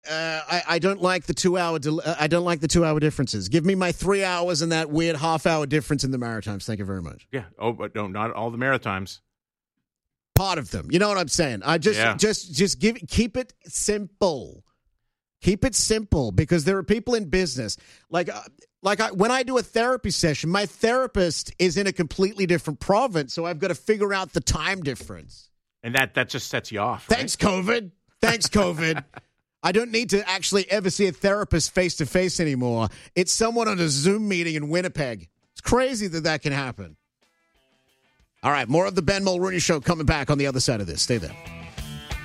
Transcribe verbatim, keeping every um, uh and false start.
Uh, I, I don't like the two hour. Del- I don't like the two hour differences. Give me my three hours and that weird half hour difference in the Maritimes. Thank you very much. Yeah. Oh, but no, not all the Maritimes. Part of them. You know what I'm saying? I just, Yeah. just, just give. Keep it simple. Keep it simple because there are people in business like, uh, like I, when I do a therapy session, my therapist is in a completely different province, so I've got to figure out the time difference. And that that just sets you off. Right? Thanks, COVID. Thanks, COVID. I don't need to actually ever see a therapist face-to-face anymore. It's someone on a Zoom meeting in Winnipeg. It's crazy that that can happen. All right, more of the Ben Mulrooney Show coming back on the other side of this. Stay there.